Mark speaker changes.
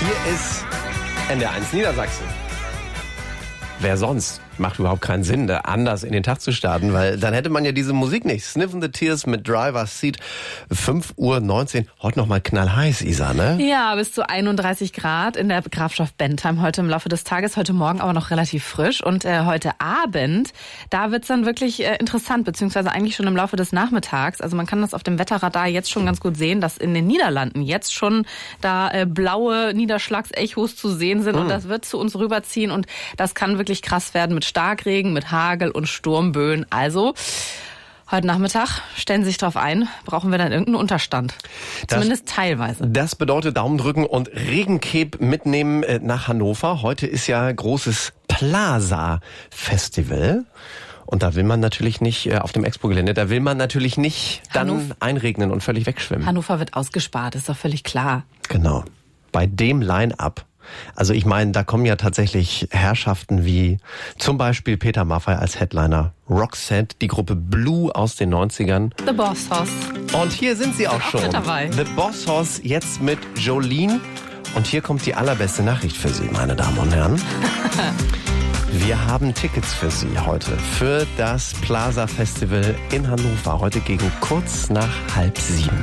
Speaker 1: Hier ist NDR1 Niedersachsen. Wer sonst? Macht überhaupt keinen Sinn, da anders in den Tag zu starten, weil dann hätte man ja diese Musik nicht. Sniffin' the Tears mit Driver's Seat, 5:19 Uhr. Heute noch mal knallheiß, Isa, ne?
Speaker 2: Ja, bis zu 31 Grad in der Grafschaft Bentheim heute im Laufe des Tages. Heute Morgen aber noch relativ frisch. Und heute Abend, da wird's dann wirklich interessant, beziehungsweise eigentlich schon im Laufe des Nachmittags. Also man kann das auf dem Wetterradar jetzt schon ganz gut sehen, dass in den Niederlanden jetzt schon da blaue Niederschlagsechos zu sehen sind. Und das wird zu uns rüberziehen. Und das kann wirklich krass werden mit Starkregen, mit Hagel und Sturmböen. Also heute Nachmittag, stellen Sie sich drauf ein, brauchen wir dann irgendeinen Unterstand. Zumindest teilweise.
Speaker 1: Das bedeutet Daumen drücken und Regenkeb mitnehmen nach Hannover. Heute ist ja großes Plaza-Festival. Und da will man natürlich nicht, auf dem Expo-Gelände, da will man natürlich nicht dann einregnen und völlig wegschwimmen.
Speaker 2: Hannover wird ausgespart, ist doch völlig klar.
Speaker 1: Genau. Bei dem Line-Up. Also ich meine, da kommen ja tatsächlich Herrschaften wie zum Beispiel Peter Maffay als Headliner, Roxette, die Gruppe Blue aus den 90ern.
Speaker 2: The Boss Hoss.
Speaker 1: Und hier sind sie auch schon.
Speaker 2: Mit dabei.
Speaker 1: The Boss Hoss jetzt mit Jolene. Und hier kommt die allerbeste Nachricht für Sie, meine Damen und Herren. Wir haben Tickets für Sie heute für das Plaza Festival in Hannover. Heute gegen kurz nach 6:30.